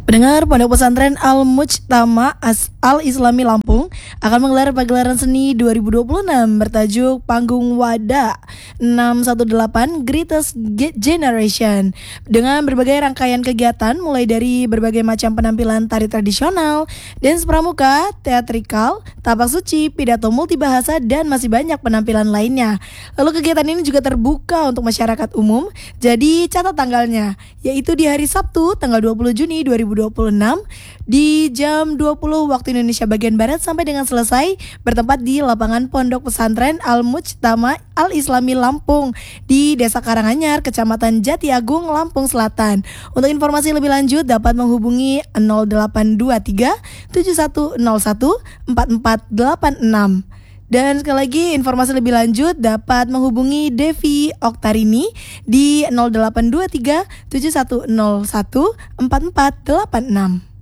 Pendengar, Pondok Pesantren Al-Mujtama Al-Islami Lampung akan menggelar pagelaran seni 2026 bertajuk Panggung Wada 618 Greatest Generation dengan berbagai rangkaian kegiatan mulai dari berbagai macam penampilan tari tradisional, dance pramuka, teatrikal, tapak suci, pidato multibahasa, dan masih banyak penampilan lainnya. Lalu kegiatan ini juga terbuka untuk masyarakat umum, jadi catat tanggalnya, yaitu di hari Sabtu tanggal 20 Juni 2026 di jam 20 waktu Indonesia bagian Barat sampai dengan selesai, bertempat di lapangan Pondok Pesantren Al-Mujtama Al-Islami Lampung di Desa Karanganyar, Kecamatan Jati Agung, Lampung Selatan. Untuk informasi lebih lanjut dapat menghubungi 0823 7101 4486. Dan sekali lagi informasi lebih lanjut dapat menghubungi Devi Oktarini di 0823 7101 4486.